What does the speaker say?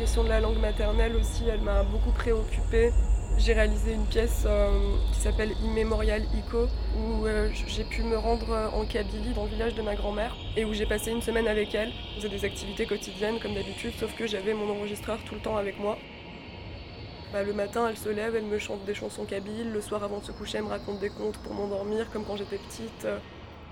question de la langue maternelle aussi, elle m'a beaucoup préoccupée. J'ai réalisé une pièce qui s'appelle Immémorial Ico, où j'ai pu me rendre en Kabylie, dans le village de ma grand-mère, et où j'ai passé une semaine avec elle. On faisait des activités quotidiennes comme d'habitude, sauf que j'avais mon enregistreur tout le temps avec moi. Le matin, elle se lève, elle me chante des chansons kabyles. Le soir, avant de se coucher, elle me raconte des contes pour m'endormir, comme quand j'étais petite.